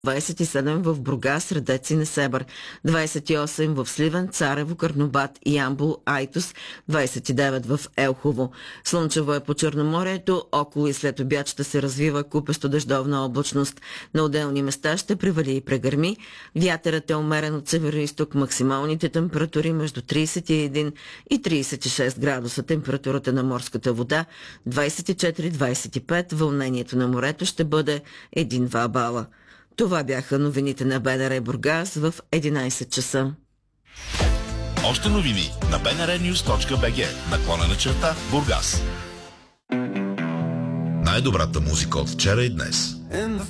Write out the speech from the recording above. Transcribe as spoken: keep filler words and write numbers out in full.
двадесет и седем в Бургас, Радец и Несебър, двадесет и осем в Сливен, Царево, Карнобат, Ямбол, Айтос, двадесет и девет в Елхово. Слънчево е по Черноморието, около и след обяд ще се развива купесто дъждовна облачност. На отделни места ще превали и прегърми. Вятърът е умерен от северо-исток, максималните температури между тридесет и един и тридесет и шест градуса. Температурата на морската вода двадесет и четири до двадесет и пет, вълнението на морето ще бъде един-два бала. Това бяха новините на БНР Бургас в единадесет часа. Още новини на би ен ар нюз точка би джи, наклонена черта Бургас. Най-добрата музика от вчера и днес.